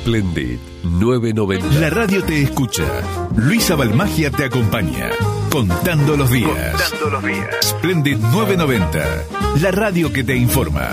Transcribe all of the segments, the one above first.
Splendid 990. La radio te escucha. Luisa Balmagia te acompaña. Contando los días. Splendid 990. La radio que te informa.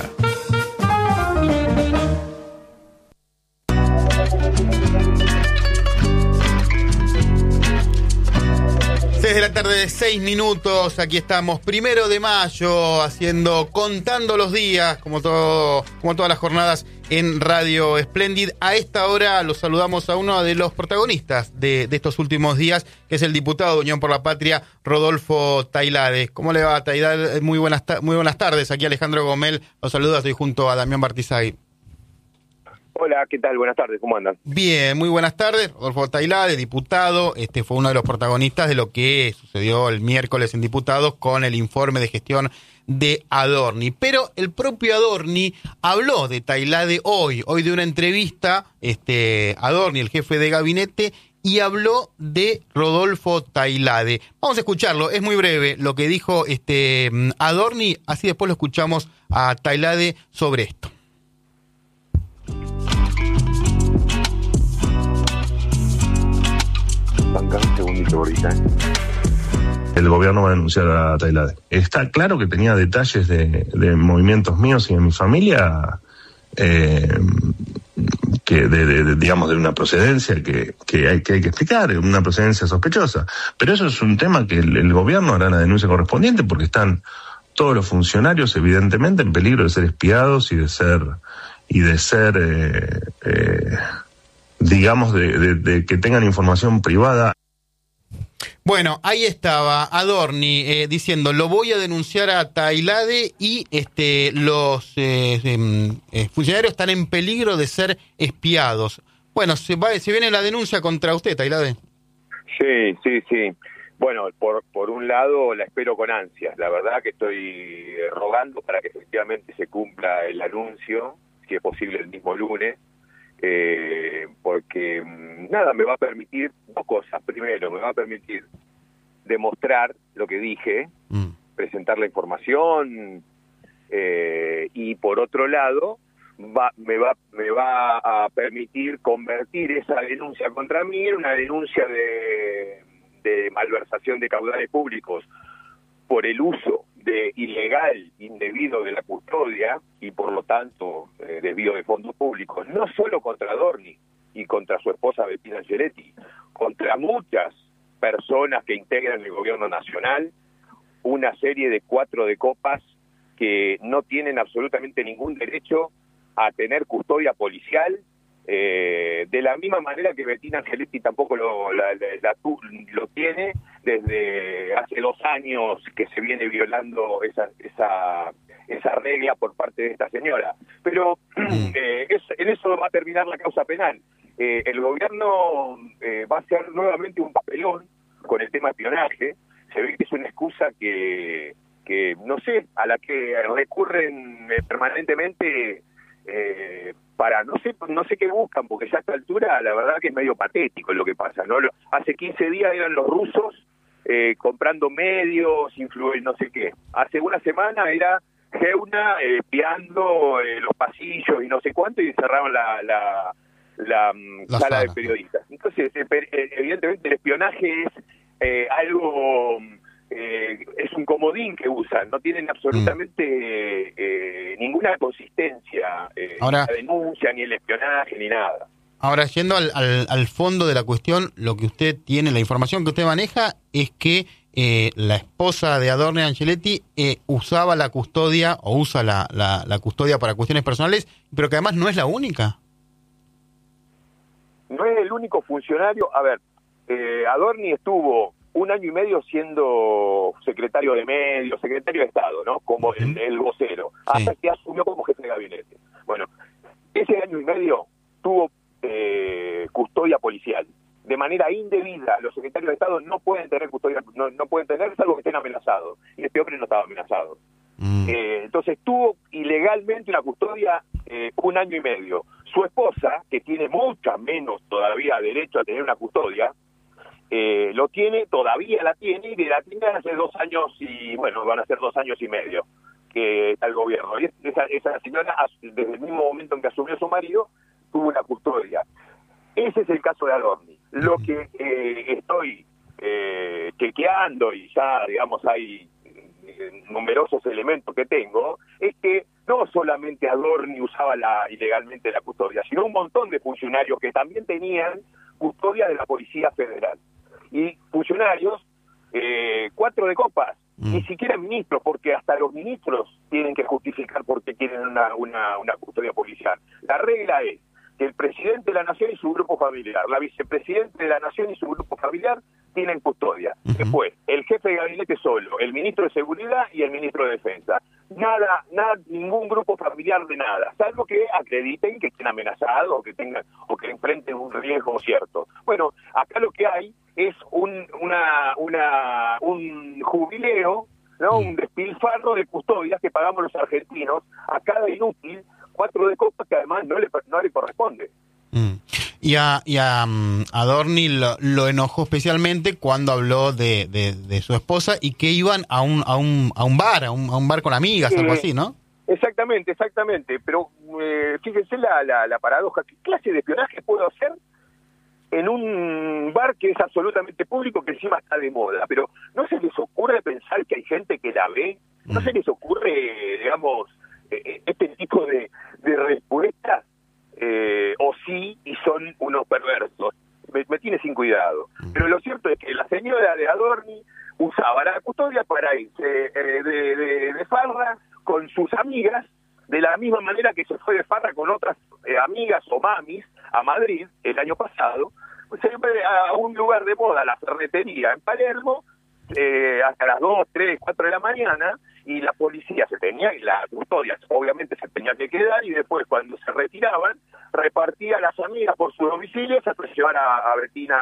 6 de la tarde, 6 minutos. Aquí estamos, 1 de mayo, contando los días, como todas las jornadas en Radio Splendid. A esta hora los saludamos a uno de los protagonistas de estos últimos días, que es el diputado de Unión por la Patria, Rodolfo Tailade. ¿Cómo le va, Tailade? Muy buenas tardes. Aquí Alejandro Gomel los saluda. Estoy junto a Damián Bartizay. Hola, ¿qué tal? Buenas tardes, ¿cómo andan? Bien, muy buenas tardes. Rodolfo Tailade, diputado, fue uno de los protagonistas de lo que sucedió el miércoles en Diputados con el informe de gestión de Adorni. Pero el propio Adorni habló de Tailade hoy de una entrevista, Adorni, el jefe de gabinete, y habló de Rodolfo Tailade. Vamos a escucharlo, es muy breve lo que dijo Adorni, así después lo escuchamos a Tailade sobre esto. Un segundito, Borita. El gobierno va a denunciar a Tailade. Está claro que tenía detalles de movimientos míos y de mi familia, digamos, de una procedencia que hay que explicar, una procedencia sospechosa. Pero eso es un tema que el gobierno hará la denuncia correspondiente, porque están todos los funcionarios evidentemente en peligro de ser espiados y de ser digamos, de que tengan información privada. Bueno, ahí estaba Adorni diciendo, lo voy a denunciar a Tailade y los funcionarios están en peligro de ser espiados. Bueno, se viene la denuncia contra usted, Tailade. Sí. Bueno, por un lado la espero con ansias. La verdad que estoy rogando para que efectivamente se cumpla el anuncio, si es posible el mismo lunes. Porque me va a permitir dos cosas. Primero, me va a permitir demostrar lo que dije, presentar la información, y por otro lado me va a permitir convertir esa denuncia contra mí en una denuncia de malversación de caudales públicos por el uso ilegal, indebido de la custodia y por lo tanto desvío de fondos públicos, no solo contra Adorni y contra su esposa Bettina Angeletti, contra muchas personas que integran el gobierno nacional, una serie de 4 de copas que no tienen absolutamente ningún derecho a tener custodia policial, de la misma manera que Bettina Angeletti tampoco lo tiene. Desde hace 2 años que se viene violando esa regla por parte de esta señora. Pero en eso va a terminar la causa penal. El gobierno va a hacer nuevamente un papelón con el tema espionaje. Se ve que es una excusa que no sé, a la que recurren permanentemente para no sé qué buscan, porque ya a esta altura la verdad que es medio patético lo que pasa, ¿no? Hace 15 días eran los rusos comprando medios, no sé qué. Hace una semana era Geuna espiando los pasillos y no sé cuánto, y cerraron la sala de periodistas. Entonces, evidentemente el espionaje es algo... es un comodín que usan, no tienen absolutamente ninguna consistencia, ahora, la denuncia, ni el espionaje, ni nada. Ahora, yendo al fondo de la cuestión, lo que usted tiene, la información que usted maneja, es que la esposa de Adorni Angeletti usaba la custodia, o usa la custodia para cuestiones personales, pero que además no es la única. No es el único funcionario. A ver, Adorni estuvo 1 año y medio siendo secretario de medios, secretario de Estado, ¿no? Como el vocero, hasta que asumió como jefe de gabinete. Bueno, ese año y medio tuvo custodia policial. De manera indebida, los secretarios de Estado no pueden tener custodia, no pueden tener, salvo que estén amenazados. Y este hombre no estaba amenazado. Entonces tuvo ilegalmente una custodia 1 año y medio. Su esposa, que tiene mucha menos todavía derecho a tener una custodia, todavía la tiene, y la tiene hace 2 años y, bueno, van a ser 2 años y medio que está el gobierno. Y esa señora, desde el mismo momento en que asumió su marido, tuvo una custodia. es el caso de Adorni. Lo que estoy chequeando, y ya, digamos, hay numerosos elementos que tengo, es que no solamente Adorni usaba ilegalmente la custodia, sino un montón de funcionarios que también tenían custodia de la Policía Federal. Y funcionarios, 4 de copas, ni siquiera ministros, porque hasta los ministros tienen que justificar por qué quieren una custodia policial. La regla es que el presidente de la Nación y su grupo familiar, la vicepresidenta de la Nación y su grupo familiar tienen custodia. Después, el jefe de gabinete solo, el ministro de Seguridad y el ministro de Defensa. Nada, ningún grupo familiar de nada, salvo que acrediten que estén amenazados o que enfrenten un riesgo cierto. Bueno, acá lo que hay es un jubileo, ¿no? Un despilfarro de custodias que pagamos los argentinos a cada inútil, 4 de copas que además no le corresponde. Y a Adorni lo enojó especialmente cuando habló de su esposa y que iban a un bar con amigas, algo así, ¿no? Exactamente. Pero fíjense la paradoja. ¿Qué clase de espionaje puedo hacer en un bar que es absolutamente público, que encima está de moda? Pero ¿no se les ocurre pensar que hay gente que la ve? ¿No se les ocurre, digamos, este tipo de respuestas? O sí, y son unos perversos. Me tiene sin cuidado. Pero lo cierto es que la señora de Adorni usaba la custodia para irse de farra con sus amigas, de la misma manera que se fue de farra con otras amigas o mamis a Madrid el año pasado, se fue a un lugar de moda, la Ferretería en Palermo, hasta las 2, 3, 4 de la mañana, y la policía la custodia obviamente se tenía que quedar, y después cuando se retiraban, repartía a las amigas por su domicilio hasta llevar a Bettina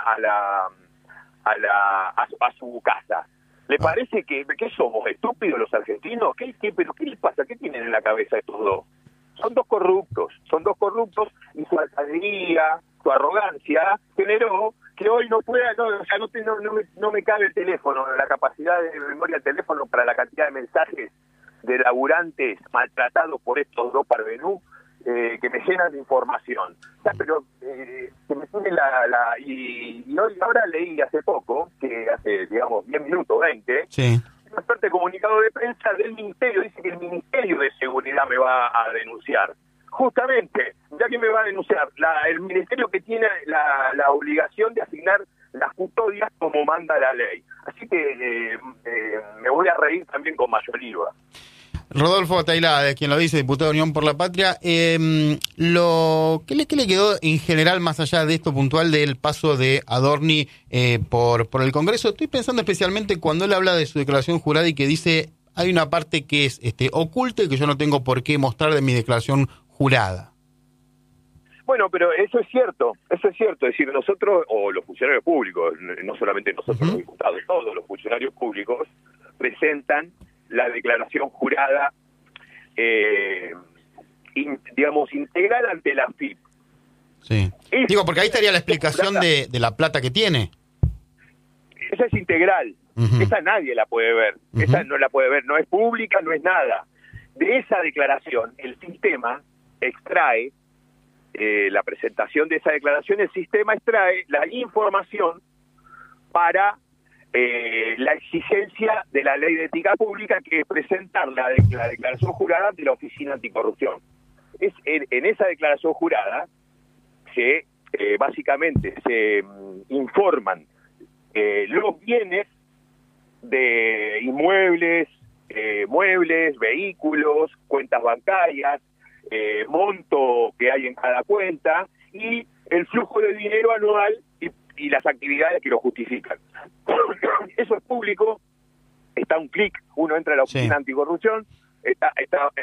a su casa. ¿Le parece que somos estúpidos los argentinos? ¿Pero qué les pasa? ¿Qué tienen en la cabeza estos dos? Son dos corruptos, y su altanería, su arrogancia generó que hoy no pueda, no me cabe el teléfono, la capacidad de memoria del teléfono para la cantidad de mensajes de laburantes maltratados por estos dos parvenú, que me llenan de información. O sea, pero que me tiene y hoy ahora leí hace poco, que hace, digamos, 10 minutos, 20, una suerte de comunicado de prensa del Ministerio, dice que el Ministerio de Seguridad me va a denunciar. Justamente, ya que me va a denunciar, el ministerio que tiene la obligación de asignar las custodias como manda la ley. Así que me voy a reír también con mayor IVA. Rodolfo Tailade, quien lo dice, diputado de Unión por la Patria. ¿Qué le quedó en general, más allá de esto puntual del paso de Adorni por el Congreso? Estoy pensando especialmente cuando él habla de su declaración jurada y que dice, hay una parte que es oculta y que yo no tengo por qué mostrar de mi declaración jurada. Bueno, pero eso es cierto. Es decir, nosotros, o los funcionarios públicos, no solamente nosotros los diputados, todos los funcionarios públicos presentan la declaración jurada, digamos, integral ante la AFIP. Sí. Digo, porque ahí estaría la explicación de la plata que tiene. Esa es integral. Esa nadie la puede ver. Esa no la puede ver. No es pública, no es nada. De esa declaración, el sistema extrae, la presentación de esa declaración, el sistema extrae la información para la exigencia de la ley de ética pública, que es presentar la declaración jurada de la Oficina Anticorrupción. En esa declaración jurada básicamente se informan los bienes de inmuebles, muebles, vehículos, cuentas bancarias, monto que hay en cada cuenta y el flujo de dinero anual y las actividades que lo justifican. Eso es público, está a un clic, uno entra a la Oficina Anticorrupción, está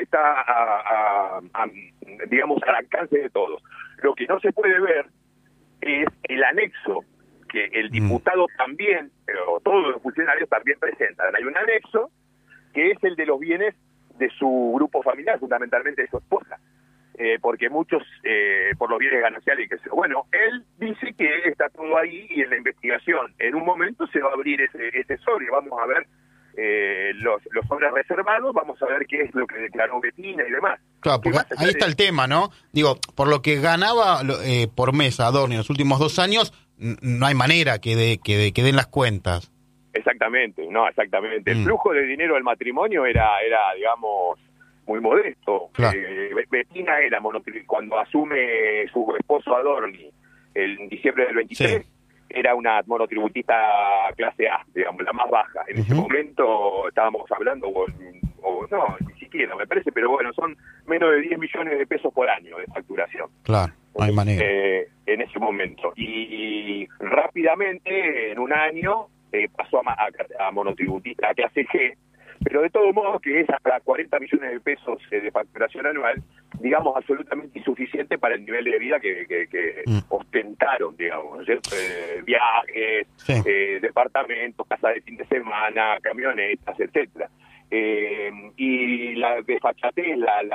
digamos, al alcance de todos. Lo que no se puede ver es el anexo que el diputado también, o todos los funcionarios también presentan. Hay un anexo que es el de los bienes de su grupo familiar, fundamentalmente de su esposa, porque muchos, por los bienes gananciales, y que sé. Bueno, él dice que está todo ahí y en la investigación, en un momento se va a abrir ese sobre, vamos a ver los sobres reservados, vamos a ver qué es lo que declaró Betina y demás. Claro, porque ahí está el tema, ¿no? Digo, por lo que ganaba por mes Adorni en los últimos 2 años, no hay manera que den las cuentas. Exactamente. El flujo de dinero del matrimonio era digamos, muy modesto. Claro. Betina era cuando asume su esposo Adorni en diciembre del 23, era una monotributista clase A, digamos, la más baja. En ese momento estábamos hablando, o no, ni siquiera me parece, pero bueno, son menos de 10 millones de pesos por año de facturación. Claro, no hay manera. En ese momento. Y rápidamente, en un año, pasó a monotributista a clase G, pero de todo modo que es hasta 40 millones de pesos de facturación anual, digamos, absolutamente insuficiente para el nivel de vida que ostentaron, digamos, ¿cierto? Viajes, departamentos, casas de fin de semana, camionetas, etcétera. Y la desfachatez,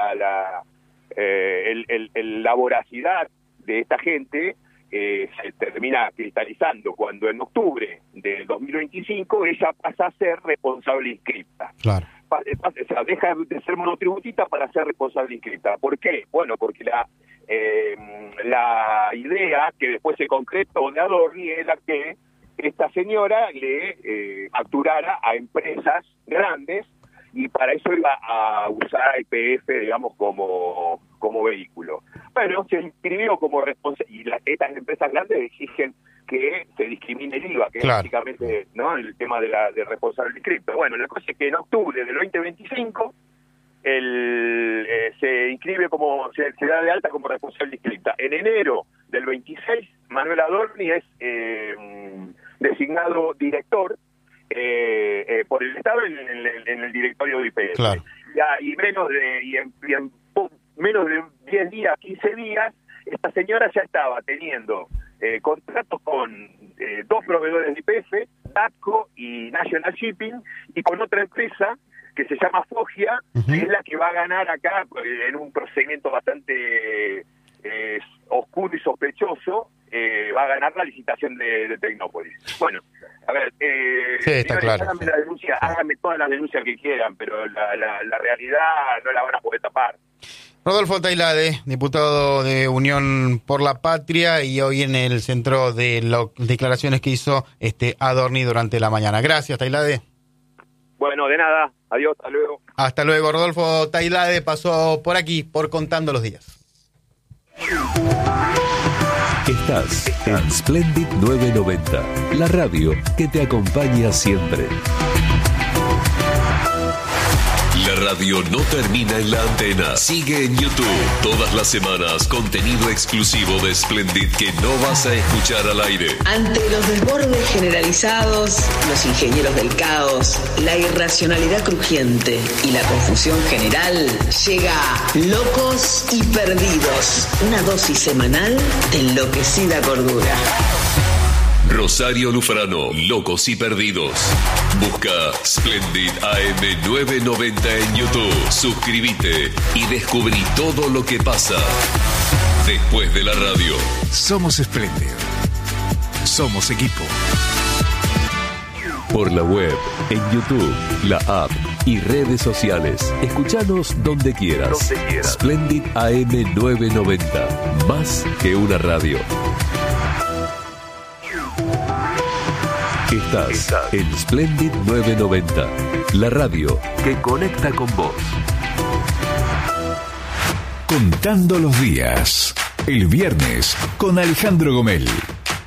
la voracidad de esta gente se termina cristalizando cuando en octubre del 2025 ella pasa a ser responsable inscripta. Claro. O sea, deja de ser monotributista para ser responsable inscripta. ¿Por qué? Bueno, porque la idea que después se concretó de Adorni era que esta señora le facturara a empresas grandes y para eso iba a usar IPF, digamos, como vehículo. Bueno, se inscribió como responsable, y estas empresas grandes exigen que se discrimine el IVA, que es básicamente, ¿no?, el tema de responsable inscripto. Bueno, la cosa es que en octubre del 2025 se inscribe se da de alta como responsable inscripta. En enero del 26, Manuel Adorni es designado director por el Estado en el directorio de IPF. Claro. Y en menos de 10 días, 15 días, esta señora ya estaba teniendo contratos con 2 proveedores de IPF, DATCO y National Shipping, y con otra empresa que se llama Foggia, que es la que va a ganar acá en un procedimiento bastante oscuro y sospechoso, va a ganar la licitación de Tecnópolis. Bueno, a ver, está claro. Háganme todas las denuncias que quieran, pero la realidad no la van a poder tapar. Rodolfo Tailade, diputado de Unión por la Patria, y hoy en el centro de las declaraciones que hizo Adorni durante la mañana. Gracias, Tailade. Bueno, de nada. Adiós, hasta luego. Hasta luego. Rodolfo Tailade pasó por aquí, por Contando los Días. Estás en Splendid 990, la radio que te acompaña siempre. La radio no termina en la antena. Sigue en YouTube. Todas las semanas, contenido exclusivo de Splendid que no vas a escuchar al aire. Ante los desbordes generalizados, los ingenieros del caos, la irracionalidad crujiente y la confusión general, llega Locos y Perdidos, una dosis semanal de enloquecida cordura. Rosario Lufrano, Locos y Perdidos. Busca Splendid AM 990 en YouTube. Suscríbete y descubrí todo lo que pasa después de la radio. Somos Splendid. Somos equipo. Por la web, en YouTube, la app y redes sociales. Escuchanos donde quieras. Splendid AM 990. Más que una radio. Estás en Splendid 990, la radio que conecta con vos. Contando los días, el viernes con Alejandro Gomel.